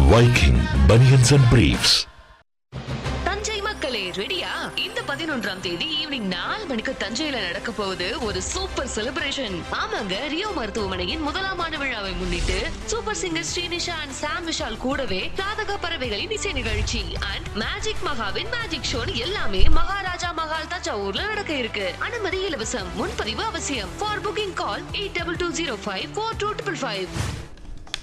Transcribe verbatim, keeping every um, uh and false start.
Viking Bunions and Briefs. Thanjai மக்களே ரெடியா? இந்த பதினொன்றாம் தேதி ஈவினிங் நாலு மணிக்கு தஞ்சையில நடக்க போகுது ஒரு சூப்பர் செலிப்ரேஷன். ஆமாங்க, ரியோ மருத்துவமனையின் முதலாம் ஆண்டு விழாவை முன்னிட்டு சூப்பர் சிங்கர் ஸ்ரீனிஷா அண்ட் சாம் விஷால் கூடவே ராதக பறவைகளின் இசை நிகழ்ச்சி அண்ட் மேஜிக் மகாவின் மேஜிக் ஷோ எல்லாமே மகாராஜா மகால் தஞ்சாவூர்ல நடக்க இருக்கு. அனுமதி இலவசம். முன்பதிவு அவசியம். For booking call eight two two zero five four two triple five.